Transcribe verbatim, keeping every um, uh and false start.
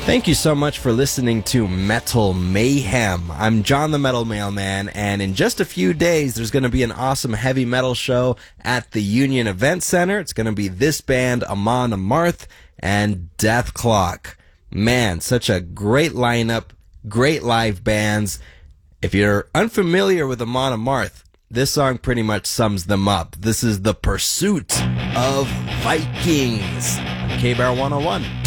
Thank you so much for listening to Metal Mayhem. I'm John the Metal Mailman, and in just a few days, there's going to be an awesome heavy metal show at the Union Event Center. It's going to be this band, Amon Amarth, and Death Clock. Man, such a great lineup, great live bands. If you're unfamiliar with Amon Amarth, this song pretty much sums them up. This is The Pursuit of Vikings on K B A R one oh one.